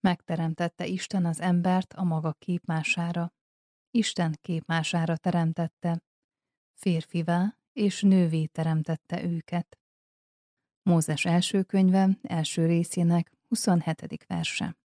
Megteremtette Isten az embert a maga képmására. Isten képmására teremtette, férfivá és nővé teremtette őket. Mózes első könyve, első részének 27. verse.